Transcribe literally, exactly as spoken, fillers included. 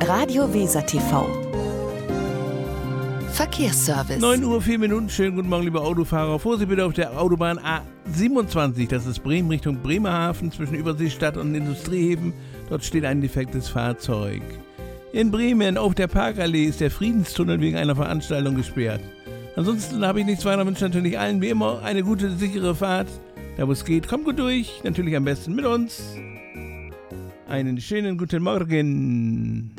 Radio Weser T V. Verkehrsservice. neun Uhr, vier Minuten. Schönen guten Morgen, liebe Autofahrer. Vorsicht bitte auf der Autobahn A siebenundzwanzig. Das ist Bremen Richtung Bremerhaven zwischen Überseestadt und Industriehäfen. Dort steht ein defektes Fahrzeug. In Bremen auf der Parkallee ist der Friedenstunnel wegen einer Veranstaltung gesperrt. Ansonsten habe ich nichts weiter, wünsche natürlich allen wie immer eine gute, sichere Fahrt. Da wo es geht, kommt gut durch. Natürlich am besten mit uns. Einen schönen guten Morgen.